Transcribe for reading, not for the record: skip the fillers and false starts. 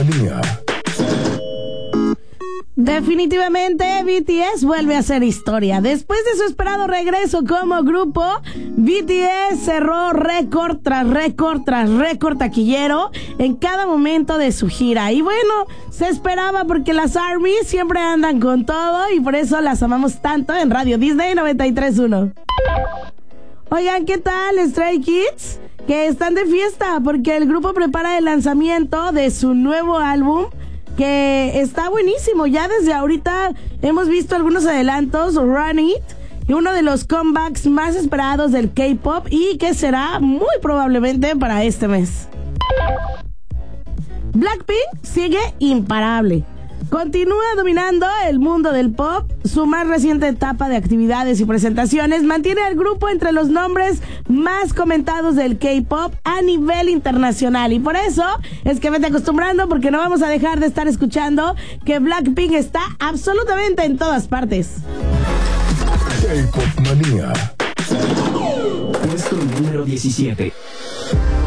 Manía. Definitivamente BTS vuelve a hacer historia. Después de su esperado regreso como grupo, BTS cerró récord tras récord tras récord taquillero en cada momento de su gira. Y bueno, se esperaba porque las ARMY siempre andan con todo y por eso las amamos tanto en Radio Disney 93.1. Oigan, ¿qué tal Stray Kids? Que están de fiesta porque el grupo prepara el lanzamiento de su nuevo álbum, que está buenísimo. Ya desde ahorita hemos visto algunos adelantos, Run It, y uno de los comebacks más esperados del K-pop y que será muy probablemente para este mes. Blackpink sigue imparable. Continúa dominando el mundo del pop. Su más reciente etapa de actividades y presentaciones mantiene al grupo entre los nombres más comentados del K-pop a nivel internacional. Y por eso es que vete acostumbrando, porque no vamos a dejar de estar escuchando que Blackpink está absolutamente en todas partes. K-Pop Manía. Puesto número 17.